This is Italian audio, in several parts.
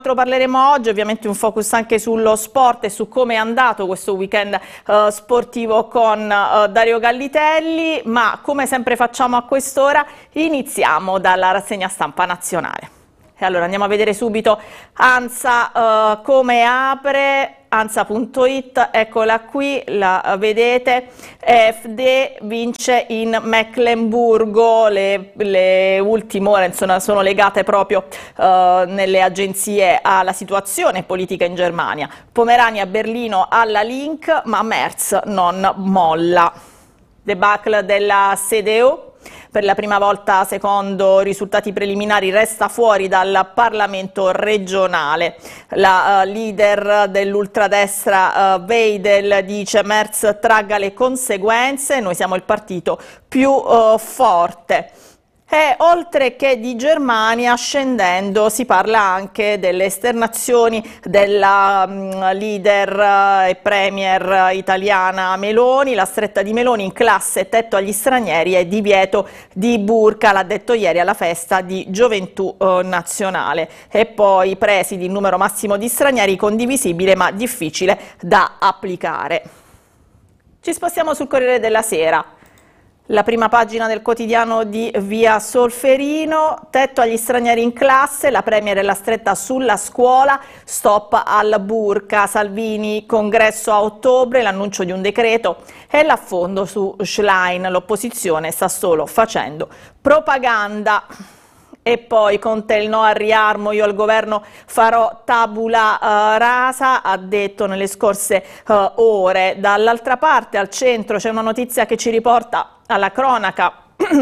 Parleremo oggi, ovviamente un focus anche sullo sport e su come è andato questo weekend sportivo con Dario Gallitelli, ma come sempre facciamo a quest'ora iniziamo dalla rassegna stampa nazionale. E allora andiamo a vedere subito ANSA come apre. ANSA.it, eccola qui, la vedete, AfD vince in Meclemburgo, le ultime ore insomma, sono legate proprio nelle agenzie alla situazione politica in Germania. Pomerania a Berlino alla Link, ma Merz non molla. Debacle della CDU. Per la prima volta, secondo risultati preliminari, resta fuori dal Parlamento regionale. La leader dell'ultradestra Weidel dice Merz tragga le conseguenze, noi siamo il partito più forte. E oltre che di Germania, scendendo, si parla anche delle esternazioni della leader e premier italiana Meloni, la stretta di Meloni in classe tetto agli stranieri e divieto di burka, l'ha detto ieri alla festa di Gioventù Nazionale. E poi presidi il numero massimo di stranieri condivisibile ma difficile da applicare. Ci spostiamo sul Corriere della Sera. La prima pagina del quotidiano di Via Solferino, tetto agli stranieri in classe, la premier e la stretta sulla scuola, stop al burka, Salvini congresso a ottobre, l'annuncio di un decreto e l'affondo su Schlein, l'opposizione sta solo facendo propaganda. E poi Conte il no al riarmo, io al governo farò tabula rasa, ha detto nelle scorse ore. Dall'altra parte, al centro, c'è una notizia che ci riporta alla cronaca.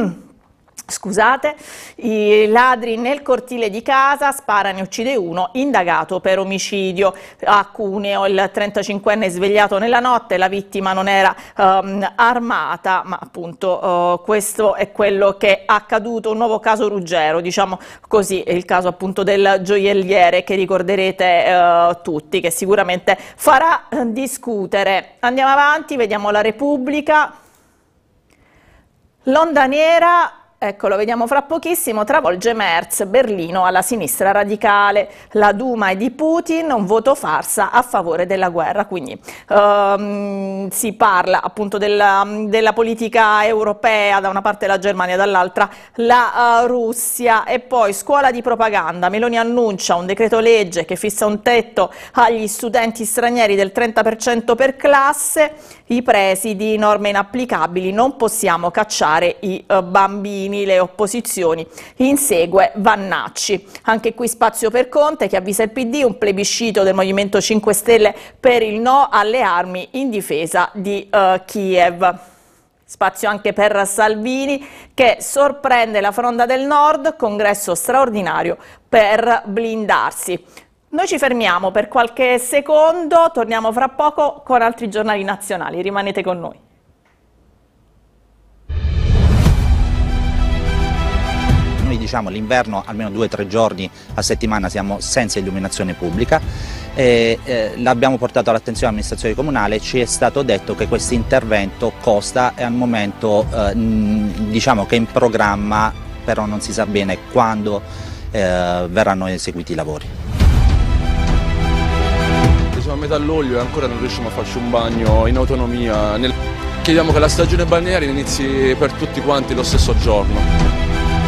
Scusate, i ladri nel cortile di casa, spara e uccide uno, indagato per omicidio. A Cuneo il 35enne svegliato nella notte, la vittima non era armata, ma appunto questo è quello che è accaduto, un nuovo caso Ruggero, diciamo così, è il caso appunto del gioielliere che ricorderete tutti, che sicuramente farà discutere. Andiamo avanti, vediamo la Repubblica. L'onda nera, ecco, lo vediamo fra pochissimo, travolge Merz, Berlino alla sinistra radicale, la Duma è di Putin, un voto farsa a favore della guerra, quindi si parla appunto della politica europea, da una parte la Germania, dall'altra la Russia. E poi scuola di propaganda, Meloni annuncia un decreto legge che fissa un tetto agli studenti stranieri del 30% per classe, i presidi, norme inapplicabili, non possiamo cacciare i bambini, le opposizioni, insegue Vannacci. Anche qui spazio per Conte che avvisa il PD, un plebiscito del Movimento 5 Stelle per il no alle armi in difesa di Kiev. Spazio anche per Salvini che sorprende la Fronda del Nord, congresso straordinario per blindarsi. Noi ci fermiamo per qualche secondo, torniamo fra poco con altri giornali nazionali, rimanete con noi. Noi diciamo l'inverno almeno 2 o 3 giorni a settimana siamo senza illuminazione pubblica, l'abbiamo portato all'attenzione dell'amministrazione comunale, ci è stato detto che questo intervento costa e al momento diciamo che è in programma, però non si sa bene quando verranno eseguiti i lavori. Siamo a metà luglio e ancora non riusciamo a farci un bagno in autonomia. Chiediamo che la stagione balneare inizi per tutti quanti lo stesso giorno.